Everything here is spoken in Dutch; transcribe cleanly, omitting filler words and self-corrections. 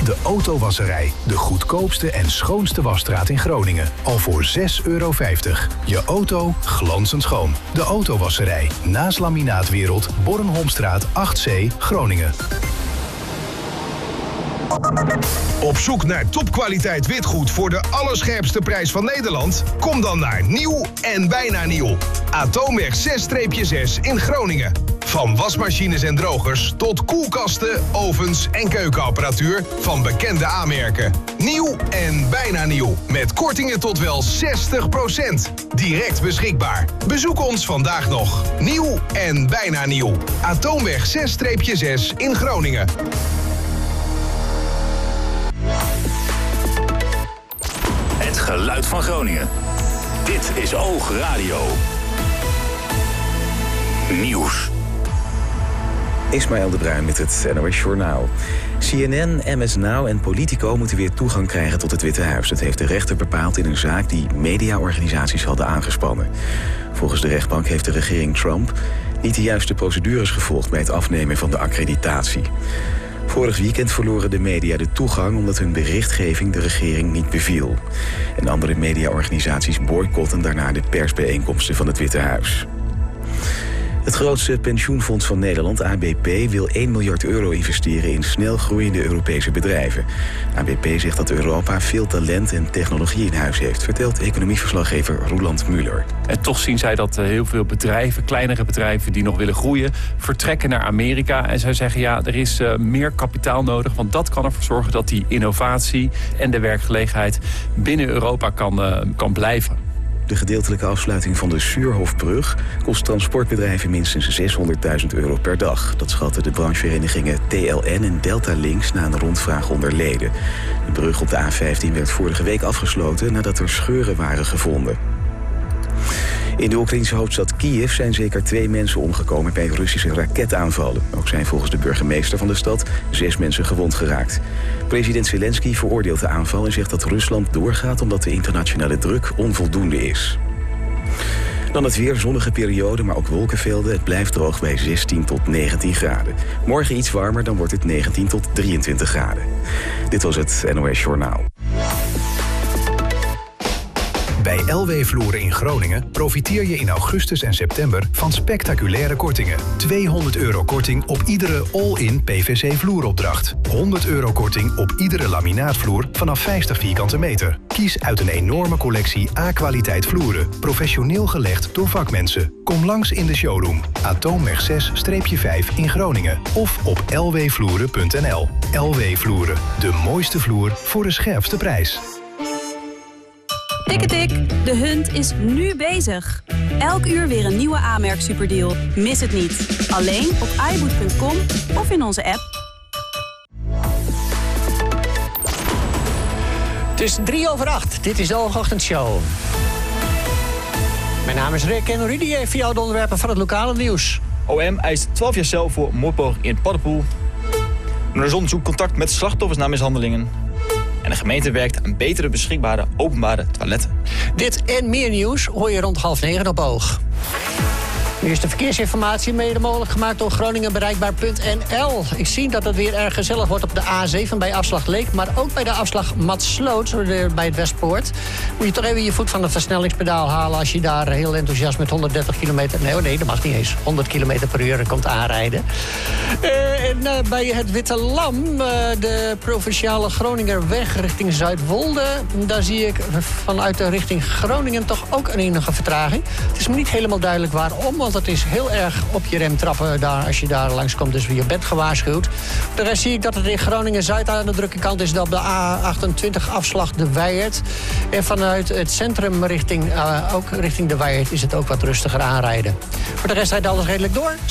De Autowasserij. De goedkoopste en schoonste wasstraat in Groningen. Al voor €6,50. Je auto glanzend schoon. De Autowasserij. Naast Laminaatwereld, Bornholmstraat 8C, Groningen. Op zoek naar topkwaliteit witgoed voor de allerscherpste prijs van Nederland? Kom dan naar Nieuw en Bijna Nieuw. Atoomweg 6-6 in Groningen. Van wasmachines en drogers tot koelkasten, ovens en keukenapparatuur van bekende aanmerken. Nieuw en Bijna Nieuw. Met kortingen tot wel 60%. Direct beschikbaar. Bezoek ons vandaag nog. Nieuw en Bijna Nieuw. Atoomweg 6-6 in Groningen. Het geluid van Groningen. Dit is Oogradio. Nieuws. Ismaël de Bruin met het NOS Journaal. CNN, MS Now en Politico moeten weer toegang krijgen tot het Witte Huis. Dat heeft de rechter bepaald in een zaak die mediaorganisaties hadden aangespannen. Volgens de rechtbank heeft de regering Trump niet de juiste procedures gevolgd bij het afnemen van de accreditatie. Vorig weekend verloren de media de toegang omdat hun berichtgeving de regering niet beviel. En andere mediaorganisaties boycotten daarna de persbijeenkomsten van het Witte Huis. Het grootste pensioenfonds van Nederland, ABP, wil €1 miljard investeren in snel groeiende Europese bedrijven. ABP zegt dat Europa veel talent en technologie in huis heeft, vertelt economieverslaggever Roeland Muller. En toch zien zij dat heel veel bedrijven, kleinere bedrijven die nog willen groeien, vertrekken naar Amerika. En zij zeggen ja, er is meer kapitaal nodig, want dat kan ervoor zorgen dat die innovatie en de werkgelegenheid binnen Europa kan blijven. De gedeeltelijke afsluiting van de Suurhofbrug kost transportbedrijven minstens €600.000 per dag. Dat schatten de brancheverenigingen TLN en Delta Links na een rondvraag onder leden. De brug op de A15 werd vorige week afgesloten nadat er scheuren waren gevonden. In de Oekraïnse hoofdstad Kiev zijn zeker 2 mensen omgekomen bij Russische raketaanvallen. Ook zijn volgens de burgemeester van de stad 6 mensen gewond geraakt. President Zelensky veroordeelt de aanval en zegt dat Rusland doorgaat omdat de internationale druk onvoldoende is. Dan het weer, zonnige periode, maar ook wolkenvelden. Het blijft droog bij 16 tot 19 graden. Morgen iets warmer, dan wordt het 19 tot 23 graden. Dit was het NOS Journaal. Bij LW Vloeren in Groningen profiteer je in augustus en september van spectaculaire kortingen. €200 korting op iedere all-in PVC vloeropdracht. €100 korting op iedere laminaatvloer vanaf 50 vierkante meter. Kies uit een enorme collectie A-kwaliteit vloeren. Professioneel gelegd door vakmensen. Kom langs in de showroom. Atoomweg 6-5 in Groningen. Of op lwvloeren.nl. LW Vloeren. De mooiste vloer voor de scherpste prijs. Tikketik, de Hunt is nu bezig. Elk uur weer een nieuwe A-merk-superdeal. Mis het niet. Alleen op iBoot.com of in onze app. Het is 7:03. Dit is de Ochtendshow. Mijn naam is Rick en Rudy heeft voor jou de onderwerpen van het lokale nieuws. OM eist 12 jaar cel voor moordpoging in Paddepoel. De zon zoekt contact met slachtoffers na mishandelingen. En de gemeente werkt aan betere beschikbare openbare toiletten. Dit en meer nieuws hoor je rond 8:30 op Oog. Nu is de verkeersinformatie mede mogelijk gemaakt door GroningenBereikbaar.nl. Ik zie dat het weer erg gezellig wordt op de A7 bij afslag Leek, maar ook bij de afslag Matsloot bij het Westpoort. Moet je toch even je voet van het versnellingspedaal halen als je daar heel enthousiast met 130 kilometer... Nee, dat mag niet eens. 100 kilometer per uur komt aanrijden. Bij het Witte Lam, de provinciale Groningerweg richting Zuidwolde, daar zie ik vanuit de richting Groningen toch ook een enige vertraging. Het is me niet helemaal duidelijk waarom, want het is heel erg op je rem trappen daar als je daar langskomt. Dus je bent gewaarschuwd. De rest zie ik dat het in Groningen-Zuid aan de drukke kant is, dat op de A28 afslag de Wijert. En vanuit het centrum ook richting de Wijert is het ook wat rustiger aanrijden. Voor de rest rijdt alles redelijk door.